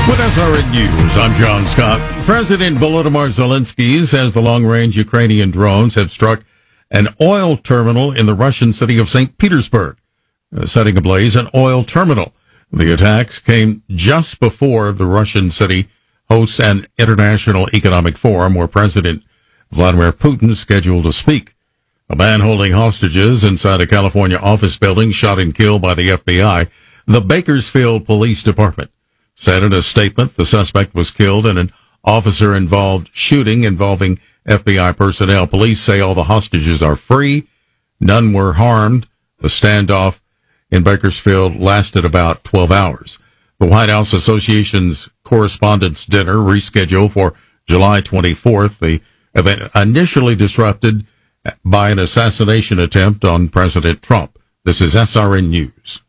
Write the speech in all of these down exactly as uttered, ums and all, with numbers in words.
With S R N News, I'm John Scott. President Volodymyr Zelensky says the long-range Ukrainian drones have struck an oil terminal in the Russian city of Saint Petersburg, uh, setting ablaze an oil terminal. The attacks came just before the Russian city hosts an international economic forum where President Vladimir Putin is scheduled to speak. A man holding hostages inside a California office building shot and killed by the F B I. The Bakersfield Police Department said in a statement the suspect was killed in an officer-involved shooting involving F B I personnel. Police say all the hostages are free. None were harmed. The standoff in Bakersfield lasted about twelve hours. The White House Association's Correspondents' Dinner rescheduled for July twenty-fourth. The event initially disrupted by an assassination attempt on President Trump. This is S R N News.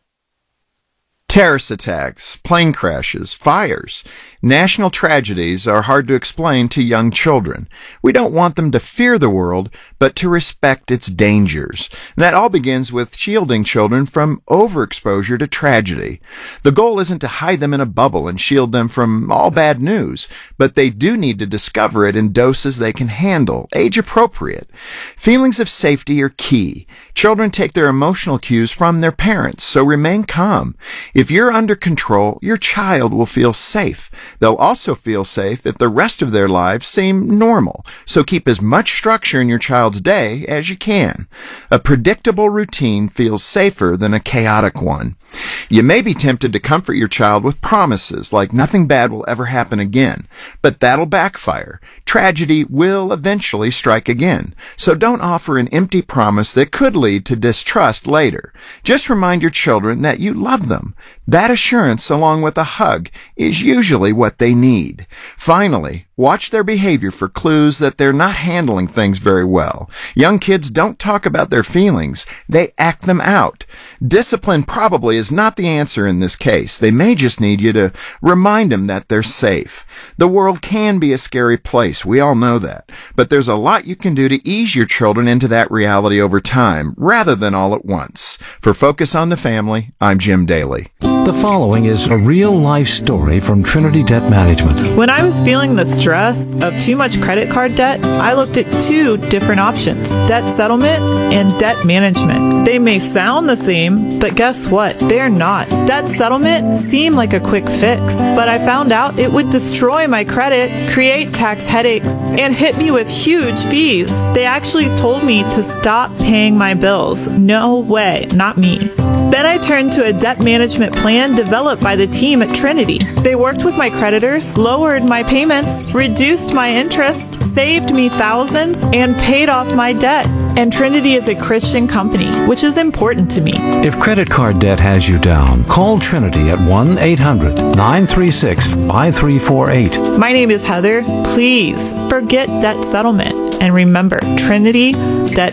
Terrorist attacks, plane crashes, fires. National tragedies are hard to explain to young children. We don't want them to fear the world, but to respect its dangers. And that all begins with shielding children from overexposure to tragedy. The goal isn't to hide them in a bubble and shield them from all bad news, but they do need to discover it in doses they can handle, age appropriate. Feelings of safety are key. Children take their emotional cues from their parents, so remain calm. If you're under control, your child will feel safe. They'll also feel safe if the rest of their lives seem normal. So keep as much structure in your child's day as you can. A predictable routine feels safer than a chaotic one. You may be tempted to comfort your child with promises like nothing bad will ever happen again, but that'll backfire. Tragedy will eventually strike again. So don't offer an empty promise that could lead to distrust later. Just remind your children that you love them. That assurance, along with a hug, is usually what they need. Finally, watch their behavior for clues that they're not handling things very well. Young kids don't talk about their feelings. They act them out. Discipline probably is not the answer in this case. They may just need you to remind them that they're safe. The world can be a scary place. We all know that. But there's a lot you can do to ease your children into that reality over time, rather than all at once. For Focus on the Family, I'm Jim Daly. The following is a real-life story from Trinity Debt Management. When I was feeling the stress of too much credit card debt, I looked at two different options: debt settlement and debt management. They may sound the same, but guess what? They're not. Debt settlement seemed like a quick fix, but I found out it would destroy my credit, create tax headaches, and hit me with huge fees. They actually told me to stop paying my bills. No way, not me. Then I turned to a debt management plan developed by the team at Trinity. They worked with my creditors, lowered my payments, reduced my interest, saved me thousands, and paid off my debt. And Trinity is a Christian company, which is important to me. If credit card debt has you down, call Trinity at one eight hundred nine three six five three four eight. My name is Heather. Please forget debt settlement. And remember, Trinity Debt